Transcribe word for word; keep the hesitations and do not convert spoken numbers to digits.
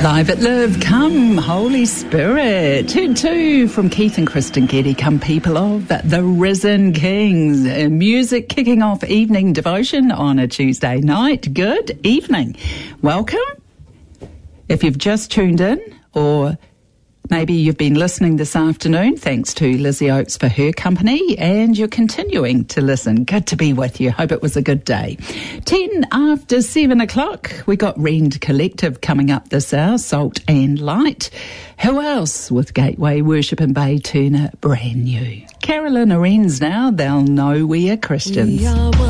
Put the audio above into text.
Live at Live, come Holy Spirit. Turn two from Keith and Kristen Getty, come people of the Risen Kings. Uh, music kicking off evening devotion on a Tuesday night. Good evening. Welcome. If you've just tuned in, or maybe you've been listening this afternoon, thanks to Lizzie Oakes for her company, and you're continuing to listen. Good to be with you. Hope it was a good day. Ten after seven o'clock, we got Rend Collective coming up this hour, Salt and Light. Who else with Gateway Worship and Bay Turner, brand new. Carolyn Arends now, they'll know we are Christians. We are